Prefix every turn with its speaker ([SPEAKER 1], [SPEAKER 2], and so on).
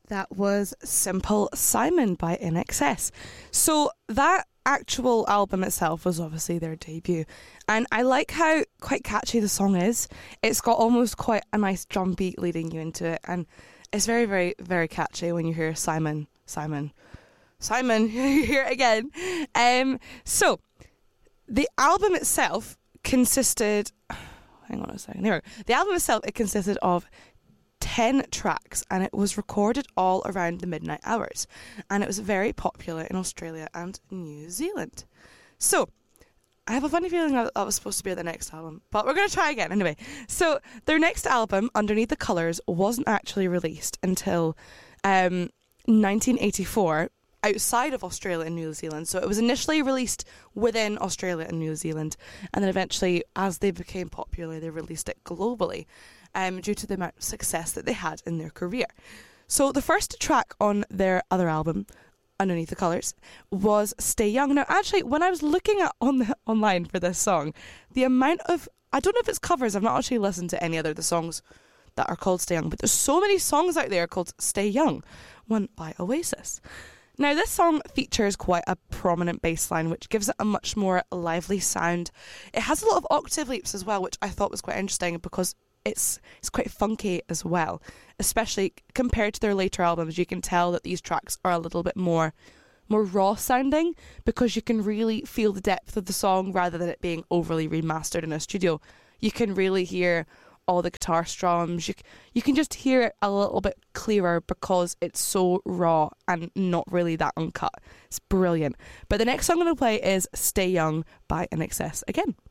[SPEAKER 1] That was Simple Simon by INXS. So that actual album itself was obviously their debut, and I like how quite catchy the song is. It's got almost quite a nice drum beat leading you into it, and it's very, very, very catchy when you hear Simon, Simon, Simon. You hear it again. So the album itself consisted, hang on a second, there we go. The album itself, it consisted of 10 tracks, and it was recorded all around the midnight hours, and it was very popular in Australia and New Zealand. So I have a funny feeling that was supposed to be the next album, but we're going to try again anyway. So their next album, Underneath the Colours, wasn't actually released until 1984 outside of Australia and New Zealand. So it was initially released within Australia and New Zealand, and then eventually, as they became popular, they released it globally. Due to the amount of success that they had in their career. So the first track on their other album, Underneath the Colours, was Stay Young. Now, actually, when I was looking at online for this song, the amount of, I don't know if it's covers, I've not actually listened to any other of the songs that are called Stay Young, but there's so many songs out there called Stay Young, one by Oasis. Now, this song features quite a prominent bass line, which gives it a much more lively sound. It has a lot of octave leaps as well, which I thought was quite interesting because it's quite funky as well, especially compared to their later albums. You can tell that these tracks are a little bit more raw sounding because you can really feel the depth of the song rather than it being overly remastered in a studio. You can really hear all the guitar strums. You can just hear it a little bit clearer because it's so raw and not really that uncut. It's brilliant. But the next song I'm going to play is Stay Young by INXS again.